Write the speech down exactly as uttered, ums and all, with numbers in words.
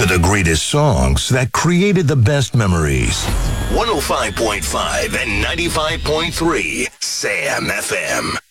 the greatest songs that created the best memories. one oh five point five and ninety-five point three Sam F M.